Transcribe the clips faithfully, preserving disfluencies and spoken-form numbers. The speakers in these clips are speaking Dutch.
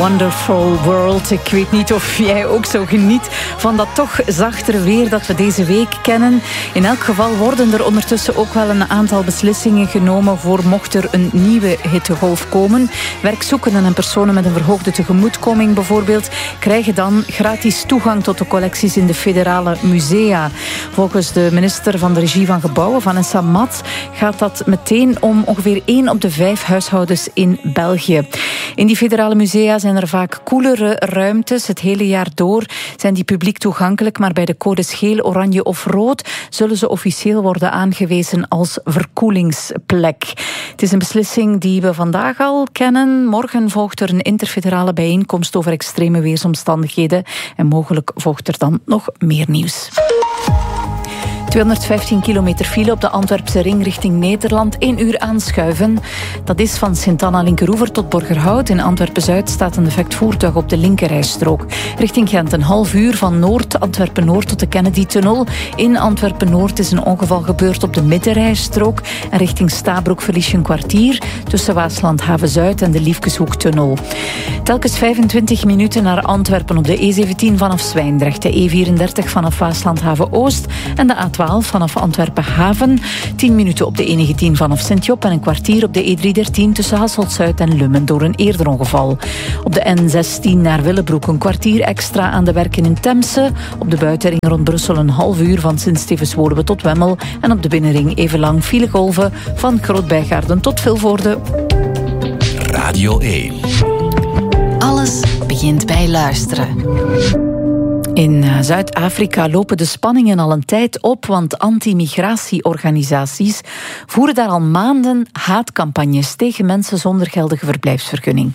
Wonderful World. Ik weet niet of jij ook zo geniet van dat toch zachtere weer dat we deze week kennen. In elk geval worden er ondertussen ook wel een aantal beslissingen genomen voor mocht er een nieuwe hittegolf komen. Werkzoekenden en personen met een verhoogde tegemoetkoming bijvoorbeeld krijgen dan gratis toegang tot de collecties in de federale musea. Volgens de minister van de Regie van Gebouwen, Vanessa Mat, gaat dat meteen om ongeveer één op de vijf huishoudens in België. In die federale musea zijn er vaak koelere ruimtes. Het hele jaar door zijn die publiek toegankelijk, maar bij de codes geel, oranje of rood zullen ze officieel worden aangewezen als verkoelingsplek. Het is een beslissing die we vandaag al kennen. Morgen volgt er een interfederale bijeenkomst over extreme weersomstandigheden en mogelijk volgt er dan nog meer nieuws. tweehonderdvijftien kilometer file op de Antwerpse ring richting Nederland. één uur aanschuiven. Dat is van Sint-Anna-Linkeroever tot Borgerhout. In Antwerpen-Zuid staat een defect voertuig op de linkerrijstrook. Richting Gent een half uur van Noord, Antwerpen-Noord tot de Kennedy-tunnel. In Antwerpen-Noord is een ongeval gebeurd op de middenrijstrook. En richting Stabroek verlies je een kwartier tussen Waasland-Haven-Zuid en de Liefkeshoek-tunnel. Telkens vijfentwintig minuten naar Antwerpen op de E zeventien vanaf Zwijndrecht, de E vierendertig vanaf Waasland-Haven-Oost en de A twaalf vanaf Antwerpen-Haven. tien minuten op de E negentien vanaf Sint-Job en een kwartier op de E driehonderddertien tussen Hasselt-Zuid en Lummen door een eerder ongeval. Op de N zestien naar Willebroek een kwartier extra aan de werken in Temse. Op de buitenring rond Brussel een half uur van Sint-Stevens-Woluwe tot Wemmel. En op de binnenring even lang filegolven van Groot-Bijgaarden tot Vilvoorde. Radio één. Alles begint bij luisteren. In Zuid-Afrika lopen de spanningen al een tijd op, want anti-migratieorganisaties voeren daar al maanden haatcampagnes tegen mensen zonder geldige verblijfsvergunning.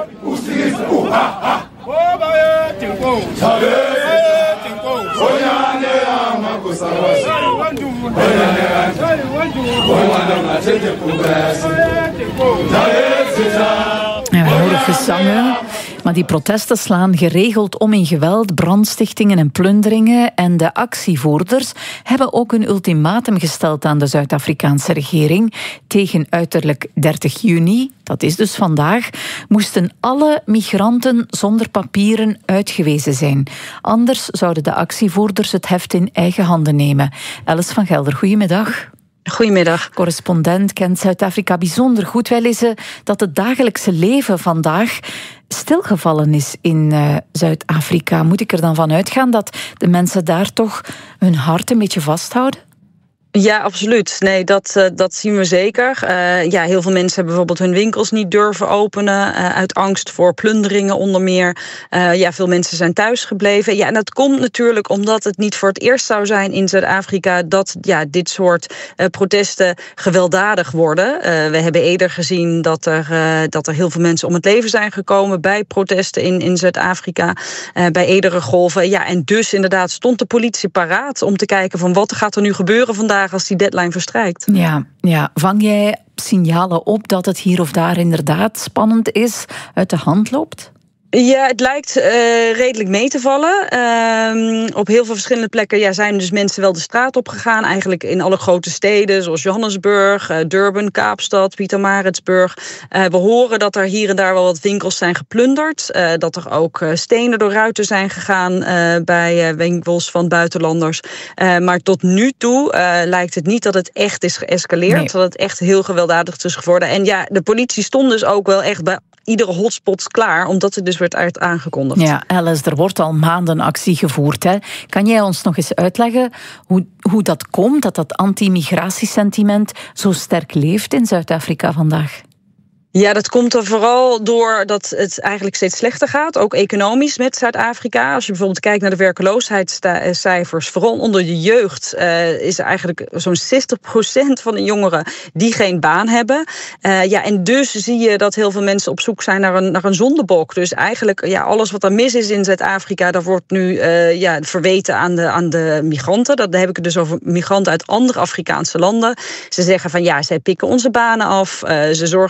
En we horen gezangen. Maar die protesten slaan geregeld om in geweld, brandstichtingen en plunderingen. En de actievoerders hebben ook een ultimatum gesteld aan de Zuid-Afrikaanse regering. Tegen uiterlijk dertig juni, dat is dus vandaag, moesten alle migranten zonder papieren uitgewezen zijn. Anders zouden de actievoerders het heft in eigen handen nemen. Alice van Gelder, goedemiddag. Goedemiddag. Correspondent kent Zuid-Afrika bijzonder goed. Wij lezen dat het dagelijkse leven vandaag stilgevallen is in uh, Zuid-Afrika. Moet ik er dan van uitgaan dat de mensen daar toch hun hart een beetje vasthouden? Ja, absoluut. Nee, dat, uh, dat zien we zeker. Uh, ja, heel veel mensen hebben bijvoorbeeld hun winkels niet durven openen uh, uit angst voor plunderingen onder meer. Uh, ja, veel mensen zijn thuisgebleven. Ja, en dat komt natuurlijk omdat het niet voor het eerst zou zijn in Zuid-Afrika dat ja, dit soort uh, protesten gewelddadig worden. Uh, we hebben eerder gezien dat er, uh, dat er heel veel mensen om het leven zijn gekomen bij protesten in, in Zuid-Afrika, uh, bij eerdere golven. Ja, en dus inderdaad stond de politie paraat om te kijken van wat gaat er nu gebeuren vandaag als die deadline verstrijkt. Ja, ja. Vang jij signalen op dat het hier of daar inderdaad spannend is, uit de hand loopt? Ja, het lijkt uh, redelijk mee te vallen. Uh, op heel veel verschillende plekken ja, zijn dus mensen wel de straat op gegaan. Eigenlijk in alle grote steden, zoals Johannesburg, uh, Durban, Kaapstad, Pietermaritzburg. Uh, we horen dat er hier en daar wel wat winkels zijn geplunderd. Uh, dat er ook uh, stenen door ruiten zijn gegaan uh, bij uh, winkels van buitenlanders. Uh, maar tot nu toe uh, lijkt het niet dat het echt is geëscaleerd. Nee. Dat het echt heel gewelddadig is geworden. En ja, de politie stond dus ook wel echt bij iedere hotspot klaar, omdat het dus werd uit aangekondigd. Ja, Alice, er wordt al maanden actie gevoerd. Hè. Kan jij ons nog eens uitleggen hoe, hoe dat komt, dat dat anti-migratiesentiment zo sterk leeft in Zuid-Afrika vandaag? Ja, dat komt er vooral door dat het eigenlijk steeds slechter gaat, ook economisch met Zuid-Afrika. Als je bijvoorbeeld kijkt naar de werkloosheidscijfers, vooral onder de jeugd, uh, is er eigenlijk zo'n zestig procent van de jongeren die geen baan hebben. Uh, ja, en dus zie je dat heel veel mensen op zoek zijn naar een, naar een zondebok. Dus eigenlijk, ja, alles wat er mis is in Zuid-Afrika, dat wordt nu uh, ja, verweten aan de, aan de migranten. Dat heb ik het dus over migranten uit andere Afrikaanse landen. Ze zeggen van ja, zij pikken onze banen af. Uh, ze zorgen ervoor dat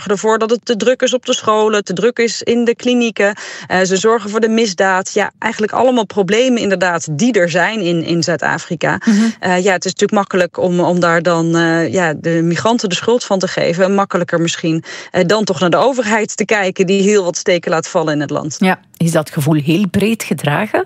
dat het te druk is op de scholen, te druk is in de klinieken. Uh, ze zorgen voor de misdaad. Ja, eigenlijk allemaal problemen inderdaad die er zijn in, in Zuid-Afrika. Mm-hmm. Uh, ja, het is natuurlijk makkelijk om, om daar dan uh, ja, de migranten de schuld van te geven. Makkelijker misschien uh, dan toch naar de overheid te kijken die heel wat steken laat vallen in het land. Ja, is dat gevoel heel breed gedragen?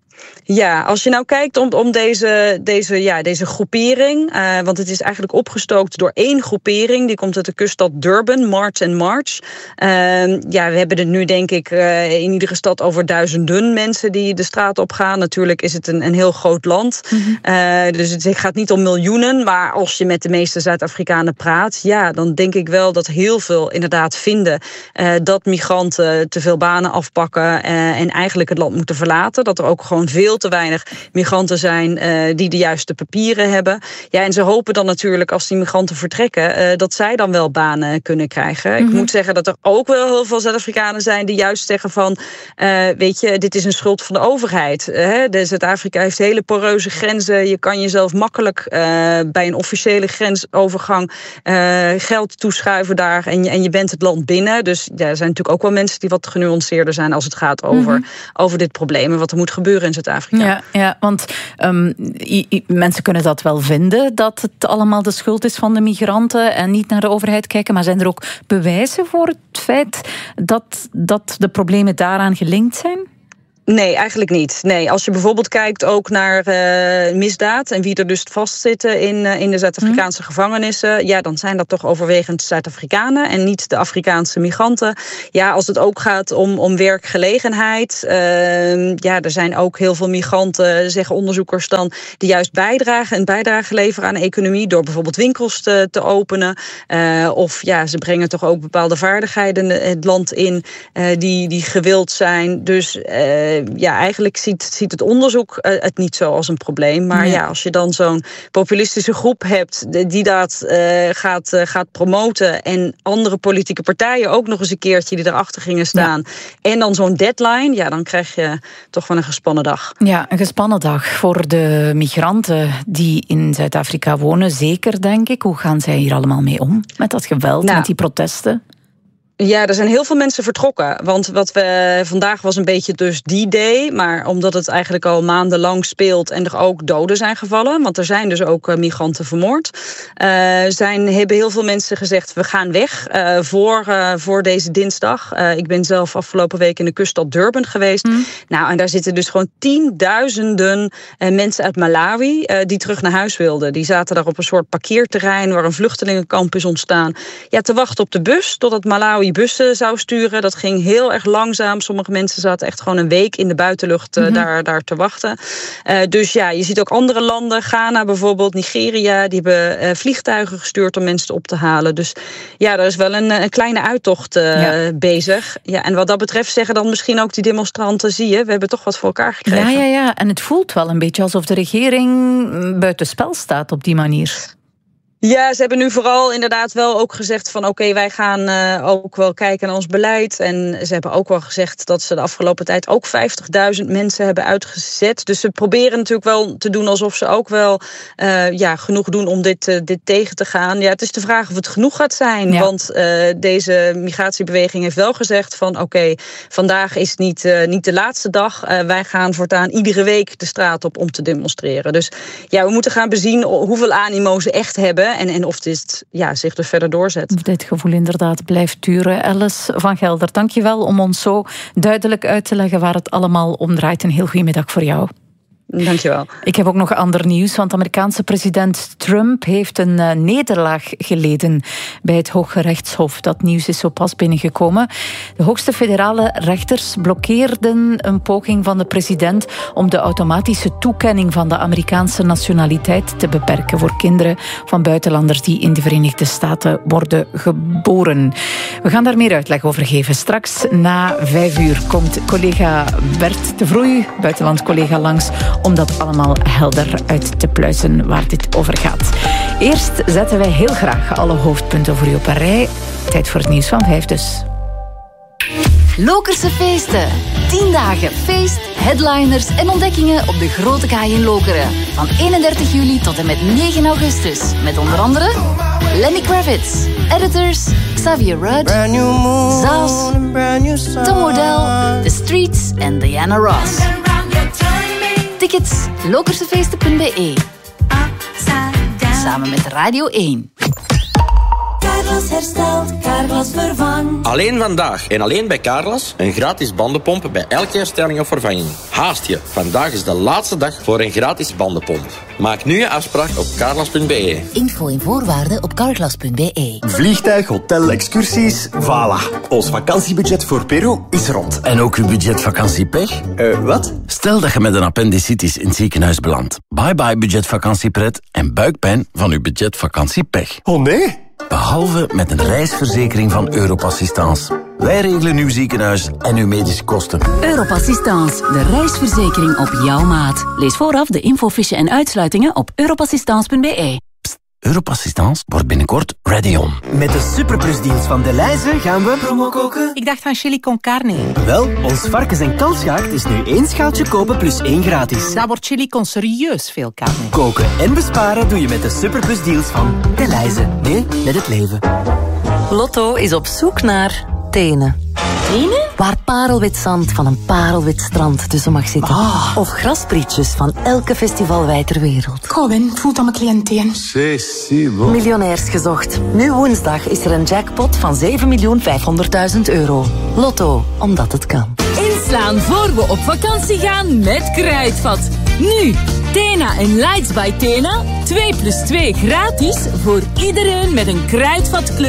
Ja, als je nou kijkt om, om deze, deze, ja, deze groepering, uh, want het is eigenlijk opgestookt door één groepering, die komt uit de kuststad Durban, March and March. Uh, ja, we hebben het nu denk ik uh, in iedere stad over duizenden mensen die de straat op gaan. Natuurlijk is het een, een heel groot land, mm-hmm. uh, dus het gaat niet om miljoenen, maar als je met de meeste Zuid-Afrikanen praat, ja, dan denk ik wel dat heel veel inderdaad vinden uh, dat migranten te veel banen afpakken uh, en eigenlijk het land moeten verlaten, dat er ook gewoon veel te weinig migranten zijn uh, die de juiste papieren hebben. Ja, en ze hopen dan natuurlijk als die migranten vertrekken uh, dat zij dan wel banen kunnen krijgen. Mm-hmm. Ik moet zeggen dat er ook wel heel veel Zuid-Afrikanen zijn die juist zeggen van uh, weet je, dit is een schuld van de overheid. Uh, de Zuid-Afrika heeft hele poreuze grenzen. Je kan jezelf makkelijk uh, bij een officiële grensovergang uh, geld toeschuiven daar en je, en je bent het land binnen. Dus ja, er zijn natuurlijk ook wel mensen die wat genuanceerder zijn als het gaat over, mm-hmm. over dit probleem en wat er moet gebeuren in Zuid-Afrika. Ja, ja, want um, i, i, mensen kunnen dat wel vinden, dat het allemaal de schuld is van de migranten en niet naar de overheid kijken, maar zijn er ook bewijzen voor het feit dat, dat de problemen daaraan gelinkt zijn? Nee, eigenlijk niet. Nee, als je bijvoorbeeld kijkt ook naar uh, misdaad en wie er dus vastzitten in, uh, in de Zuid-Afrikaanse mm. gevangenissen, ja, dan zijn dat toch overwegend Zuid-Afrikanen en niet de Afrikaanse migranten. Ja, als het ook gaat om, om werkgelegenheid, uh, ja, er zijn ook heel veel migranten, zeggen onderzoekers dan, die juist bijdragen en bijdrage leveren aan de economie door bijvoorbeeld winkels te, te openen. Uh, of ja, ze brengen toch ook bepaalde vaardigheden het land in uh, die, die gewild zijn. Dus uh, ja, eigenlijk ziet, ziet het onderzoek uh, het niet zo als een probleem. Maar nee. ja, als je dan zo'n populistische groep hebt die dat uh, gaat, uh, gaat promoten en andere politieke partijen ook nog eens een keertje die erachter gingen staan. Ja. En dan zo'n deadline, ja, dan krijg je toch wel een gespannen dag. Ja, een gespannen dag voor de migranten die in Zuid-Afrika wonen. Zeker, denk ik. Hoe gaan zij hier allemaal mee om? Met dat geweld, nou, met die protesten? Ja, er zijn heel veel mensen vertrokken. Want wat we vandaag was een beetje dus die day. Maar omdat het eigenlijk al maandenlang speelt en er ook doden zijn gevallen. Want er zijn dus ook uh, migranten vermoord. Uh, zijn, hebben heel veel mensen gezegd, we gaan weg uh, voor, uh, voor deze dinsdag. Uh, ik ben zelf afgelopen week in de kuststad Durban geweest. Mm. Nou, en daar zitten dus gewoon tienduizenden uh, mensen uit Malawi uh, die terug naar huis wilden. Die zaten daar op een soort parkeerterrein waar een vluchtelingenkamp is ontstaan. Ja, te wachten op de bus totdat Malawi bussen zou sturen. Dat ging heel erg langzaam. Sommige mensen zaten echt gewoon een week in de buitenlucht uh, mm-hmm. daar, daar te wachten. Uh, dus ja, je ziet ook andere landen, Ghana bijvoorbeeld, Nigeria, die hebben uh, vliegtuigen gestuurd om mensen op te halen. Dus ja, er is wel een, een kleine uittocht uh, ja. bezig. Ja, en wat dat betreft zeggen dan misschien ook die demonstranten, zie je, we hebben toch wat voor elkaar gekregen. Ja, ja, ja. En het voelt wel een beetje alsof de regering buitenspel staat op die manier. Ja, ze hebben nu vooral inderdaad wel ook gezegd van oké, okay, wij gaan uh, ook wel kijken naar ons beleid. En ze hebben ook wel gezegd dat ze de afgelopen tijd ook vijftigduizend mensen hebben uitgezet. Dus ze proberen natuurlijk wel te doen alsof ze ook wel uh, ja, genoeg doen om dit, uh, dit tegen te gaan. Ja, het is de vraag of het genoeg gaat zijn. Ja. Want uh, deze migratiebeweging heeft wel gezegd van oké, okay, vandaag is niet, uh, niet de laatste dag. Uh, wij gaan voortaan iedere week de straat op om te demonstreren. Dus ja, we moeten gaan bezien hoeveel animo ze echt hebben. En, en of dit ja, zich dus verder doorzet. Of dit gevoel inderdaad blijft duren. Alice van Gelder, dank je wel om ons zo duidelijk uit te leggen waar het allemaal om draait. Een heel goede middag voor jou. Dankjewel. Ik heb ook nog ander nieuws, want de Amerikaanse president Trump heeft een uh, nederlaag geleden bij het Hoge Rechtshof. Dat nieuws is zo pas binnengekomen. De hoogste federale rechters blokkeerden een poging van de president om de automatische toekenning van de Amerikaanse nationaliteit te beperken voor kinderen van buitenlanders die in de Verenigde Staten worden geboren. We gaan daar meer uitleg over geven. Straks na vijf uur komt collega Bert de Vroei, buitenlandcollega, langs om dat allemaal helder uit te pluizen waar dit over gaat. Eerst zetten wij heel graag alle hoofdpunten voor u op een rij. Tijd voor het nieuws van vijf dus. Lokerse feesten. tien dagen feest, headliners en ontdekkingen op de Grote Kaai in Lokeren. Van eenendertig juli tot en met negen augustus. Met onder andere Lenny Kravitz. Editors Xavier Rudd, Zaas, Tom O'Dell, The Streets en Diana Ross. Tickets lokersefeesten punt b e. Samen met Radio één. Carglass herstelt, Carglass vervangt. Alleen vandaag en alleen bij Carglass een gratis bandenpomp bij elke herstelling of vervanging. Haast je, vandaag is de laatste dag voor een gratis bandenpomp. Maak nu je afspraak op carglass punt b e. Info en voorwaarden op carglass punt b e. Vliegtuig, hotel, excursies, voilà. Ons vakantiebudget voor Peru is rond. En ook uw budget vakantiepech? Uh, wat? Stel dat je met een appendicitis in het ziekenhuis belandt. Bye bye budget vakantiepret en buikpijn van uw budget vakantiepech. Oh nee? Behalve met een reisverzekering van Europassistance. Wij regelen uw ziekenhuis en uw medische kosten. Europassistance, de reisverzekering op jouw maat. Lees vooraf de infofiche en uitsluitingen op europassistance punt b e. Pst, Europassistance wordt binnenkort ready on. Met de superplusdeals van Delhaize gaan we promo koken. Ik dacht aan chili con carne. Wel, ons varkens- en kalfsgaard is nu één schaaltje kopen plus één gratis. Daar wordt chili con serieus veel carne. Koken en besparen doe je met de superplusdeals van Delhaize. Nee, met het leven. Lotto is op zoek naar tenen. Tenen? Waar parelwit zand van een parelwit strand tussen mag zitten. Oh. Of grasprietjes van elke festivalwei ter wereld. Colin, het voelt aan mijn cliënteen. Miljonairs gezocht. Nu woensdag is er een jackpot van zeven miljoen vijfhonderdduizend euro. Lotto, omdat het kan. Inslaan voor we op vakantie gaan met Kruidvat. Nu, Tena en Lights by Tena. twee plus twee gratis voor iedereen met een Kruidvat club.